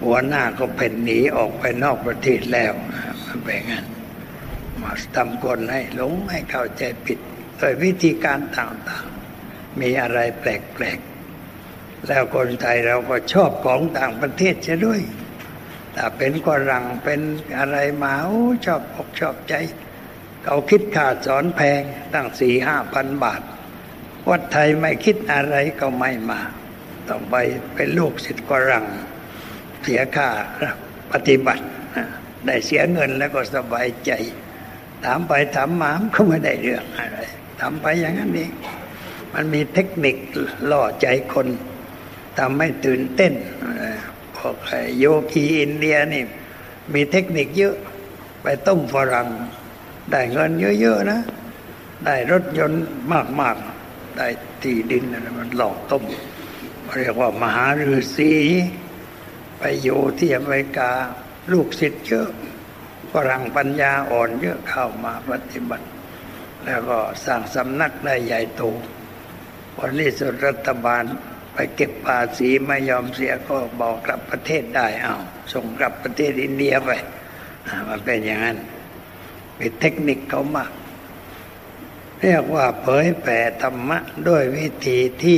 หัวหน้าก็เพ่นหนีออกไปนอกประเทศแล้วมันเป็นงั้นมาทำคนให้หลงให้เข้าใจผิดโดยวิธีการต่างๆมีอะไรแปลกๆแล้วคนไทยเราก็ชอบของต่างประเทศเสียด้วยถ้าเป็นฝรั่งเป็นอะไรมาชอบอกชอบใจเขาคิดค่าสอนแพงตั้ง 4-5 พันบาทวัดไทยไม่คิดอะไรก็ไม่มาต้องไปเป็นลูกศิษย์ฝรั่งเสียค่าปฏิบัติได้เสียเงินแล้วก็สบายใจถามไปถามมาก็ไม่ได้เรื่องอะไรทำไปอย่างนั้นเองมันมีเทคนิคล่อใจคนทำให้ตื่นเต้นพวกโยคีอินเดียนี่มีเทคนิคเยอะไปต้มฝรั่งได้เงินเยอะๆนะได้รถยนต์มากๆได้ที่ดินอะไรมันหลอกต้มเรียกว่ามหาฤาษีไปอยู่ที่อเมริกาลูกศิษย์เยอะฝรั่งปัญญาอ่อนเยอะเข้ามาปฏิบัติแล้วก็สร้างสำนักได้ใหญ่โตวันนี้สุดรัฐบาลไปเก็บภาษีไม่ยอมเสียก็บอกกลับประเทศได้เอาส่งกลับประเทศอินเดียไปมันเป็นอย่างนั้นเป็นเทคนิคเขามากเรียกว่าเผยแผ่ธรรมะด้วยวิธีที่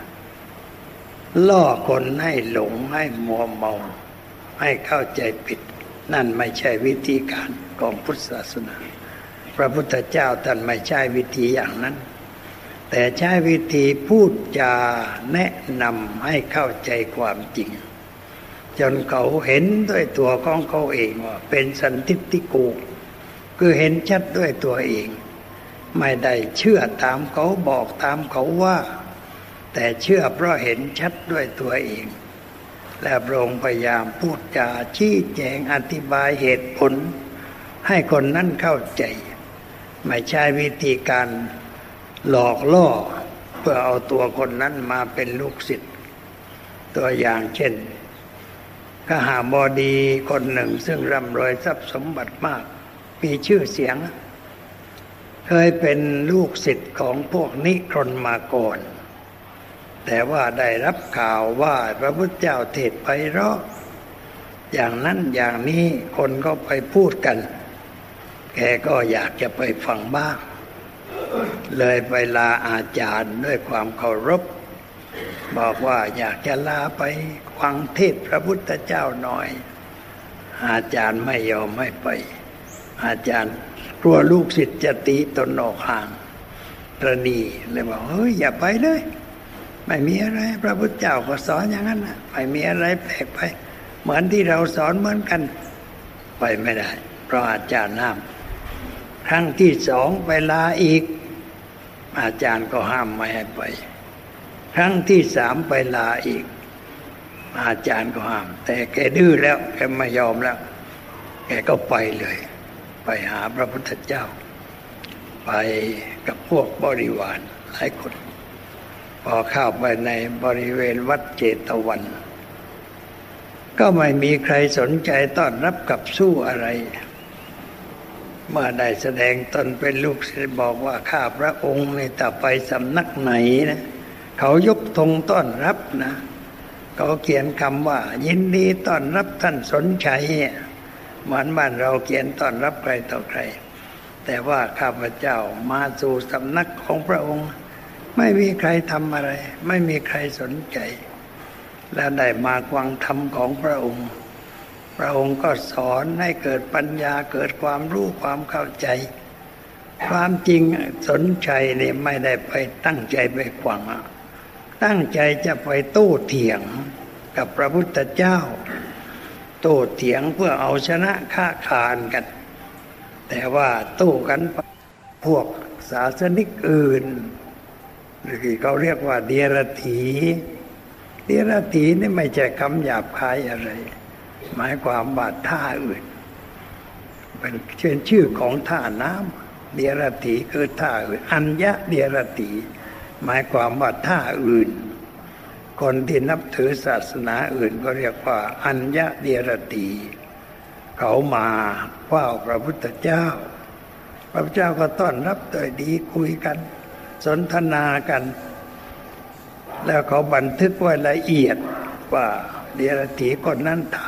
ล่อคนให้หลงให้มัวเมาให้เข้าใจผิดนั่นไม่ใช่วิธีการของพุทธศาสนาพระพุทธเจ้าท่านไม่ใช่วิธีอย่างนั้นแต่ใช้วิธีพูดจาแนะนำให้เข้าใจความจริงจนเขาเห็นด้วยตัวของเขาเองว่าเป็นสันทิฏฐิโกคือเห็นชัดด้วยตัวเองไม่ได้เชื่อตามเขาบอกตามเขาว่าแต่เชื่อเพราะเห็นชัดด้วยตัวเองและพระองค์พยายามพูดจาชี้แจงอธิบายเหตุผลให้คนนั้นเข้าใจไม่ใช่วิธีการหลอกล่อเพื่อเอาตัวคนนั้นมาเป็นลูกศิษย์ตัวอย่างเช่นขหบดีคนหนึ่งซึ่งร่ำรวยทรัพย์สมบัติมากมีชื่อเสียงเคยเป็นลูกศิษย์ของพวกนิครนมาก่อนแต่ว่าได้รับข่าวว่าพระพุทธเจ้าเทศน์ไพเราะอย่างนั้นอย่างนี้คนก็ไปพูดกันแกก็อยากจะไปฟังบ้างเลยไปลาอาจารย์ด้วยความเคารพบอกว่าอยากจะลาไปฟังเทศน์พระพุทธเจ้าหน่อยอาจารย์ไม่ยอมให้ไปอาจารย์กลัวลูกศิษย์จะตีตนออกห่างประนีเลยบอกเฮ้ยอย่าไปเลยไม่มีอะไรพระพุทธเจ้าก็สอนอย่างนั้นนะไม่มีอะไรแปลกไปเหมือนที่เราสอนเหมือนกันไปไม่ได้เพราะอาจารย์ห้ามครั้งที่สองไปลาอีกอาจารย์ก็ห้ามไม่ให้ไปครั้งที่สามไปลาอีกอาจารย์ก็ห้ามแต่แกดื้อแล้วแกไม่ยอมแล้วแกก็ไปเลยไปหาพระพุทธเจ้าไปกับพวกบริวารหลายคนพอเข้าไปในบริเวณวัดเจตวันก็ไม่มีใครสนใจต้อนรับกับสู้อะไรเมื่อได้แสดงตนเป็นลูกศิษย์บอกว่าข้าพระองค์ในแต่ไปสำนักไหนนะเขายกธงต้อนรับนะเขาเขียนคำว่ายินดีต้อนรับท่านสนชัยเหมือนบ้านเราเขียนต้อนรับใครต่อใครแต่ว่าข้าพเจ้ามาสู่สำนักของพระองค์ไม่มีใครทำอะไรไม่มีใครสนใจและได้มาฟังธรรมของพระองค์พระองค์ก็สอนให้เกิดปัญญาเกิดความรู้ความเข้าใจความจริงสนใจนี่ไม่ได้ไปตั้งใจไปฟังตั้งใจจะไปโต้เถียงกับพระพุทธเจ้าโต้เถียงเพื่อเอาชนะค้าขานกันแต่ว่าโต้กันพวกศาสนิกอื่นหรือเขาเรียกว่าเดียรถีเดียรถีนี่ไม่ใช่คำหยาบคายอะไรหมายความว่าท่าอื่นเป็นชื่อของท่าน้ำเดียรถีคือท่าอื่นอัญญะเดียรถีหมายความว่าท่าอื่นคนที่นับถือศาสนาอื่นก็เรียกว่าอัญญะเดียรถีเขามาเฝ้าพระพุทธเจ้าพระพุทธเจ้าก็ต้อนรับโดยดีคุยกันสนทนากันแล้วเขาบันทึกไว้ละเอียดว่าเดียรถีคนนั้น